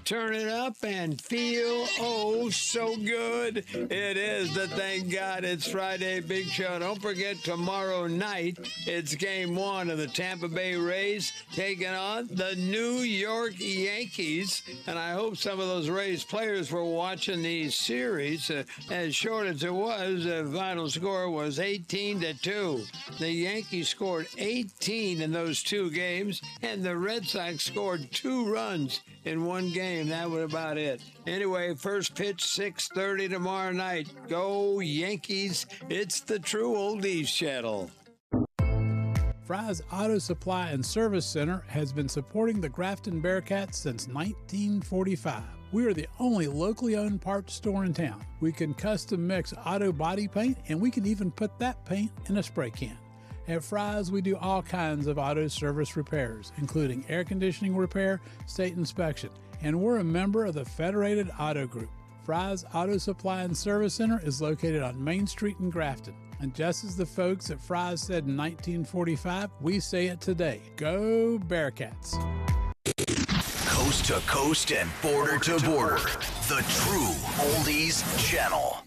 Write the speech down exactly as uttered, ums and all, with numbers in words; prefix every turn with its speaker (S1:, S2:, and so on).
S1: turn it up and feel oh so good. It is the Thank God It's Friday Big Show. Don't forget, tomorrow night, it's game one of the Tampa Bay Rays taking on the New York Yankees. And I hope some of those Rays players were watching these series. Uh, as short as it was, the final score was eighteen to two. The Yankees scored eighteen in those two games, and the Red Sox scored two runs in one game. That was about it. Anyway, first pitch six thirty tomorrow night. Go Yankees. It's the True Oldies channel.
S2: Fry's Auto Supply and Service Center has been supporting the Grafton Bearcats since nineteen forty-five. We are the only locally owned parts store in town. We can custom mix auto body paint, and we can even put that paint in a spray can. At Fry's, we do all kinds of auto service repairs, including air conditioning repair, state inspection, and we're a member of the Federated Auto Group. Fry's Auto Supply and Service Center is located on Main Street in Grafton. And just as the folks at Fry's said in nineteen forty-five, we say it today. Go Bearcats.
S3: Coast to coast and border to border. The True Oldies Channel.